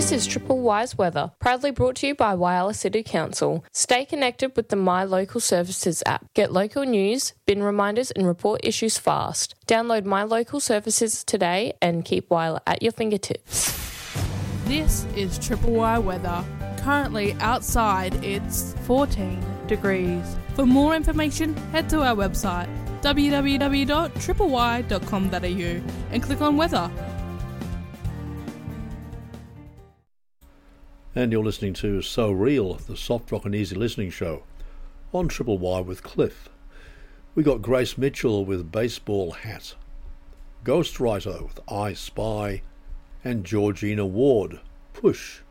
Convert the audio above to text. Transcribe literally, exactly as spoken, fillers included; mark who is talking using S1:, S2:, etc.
S1: This is Triple Wise Weather, proudly brought to you by Whyalla City Council. Stay connected with the My Local Services app. Get local news, bin reminders and report issues fast. Download My Local Services today and keep Whyalla at your fingertips.
S2: This is Triple Y Weather. Currently outside it's fourteen degrees. For more information, head to our website w w w dot triple y dot com dot a u and click on weather.
S3: And you're listening to So Real, the soft rock and easy listening show on Triple Y with Cliff. We got Grace Mitchell with Baseball Hat, Ghostwriter with I Spy, and Georgina Ward, Push.